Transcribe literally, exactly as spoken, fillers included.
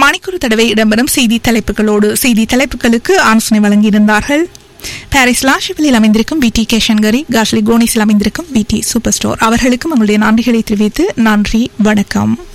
மணிக்கூறு தடவை இடம்பெறும் செய்தி தலைப்புகளோடு செய்தி தலைப்புகளுக்கு ஆலோசனை வழங்கியிருந்தார்கள் பாரிஸ் லாஷிவில் அமைந்திருக்கும் வி டி கேஷன்கரி, காஷ்லி கோனிஸில் அமைந்திருக்கும் வி டி சூப்பர் ஸ்டோர். அவர்களுக்கும் உங்களுடைய நன்றிகளை தெரிவித்து நன்றி, வணக்கம்.